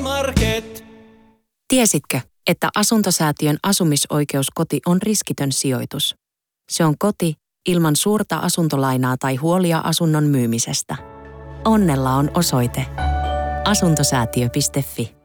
K-Market. Tiesitkö, että Asuntosäätiön asumisoikeuskoti on riskitön sijoitus? Se on koti ilman suurta asuntolainaa tai huolia asunnon myymisestä. Onnella on osoite. Asuntosäätiö.fi